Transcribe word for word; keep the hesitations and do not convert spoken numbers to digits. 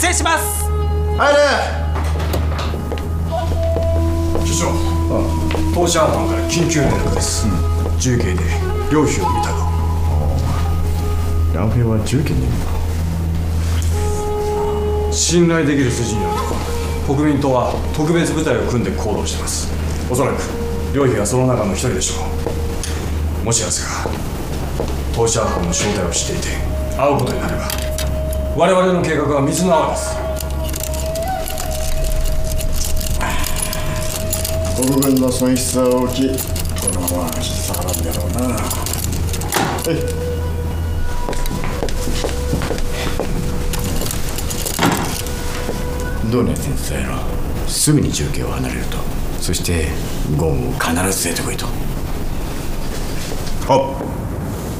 失礼します。 入れ。 所長、当社班から緊急連絡です。重慶で寮費を見たと。 ランフェは重慶にいるのか。 信頼できる筋によると国民党は特別部隊を組んで行動しています。おそらく寮費はその中の一人でしょう。もしやすが当社班の正体を知っていて会うことになれば我々の計画は水の泡です。 国軍の損失は大きい。このまま引き下がらんだろうな。はい。どうね先生のすぐに重慶を離れると、そしてゴンを必ず連れてこいと。はっ。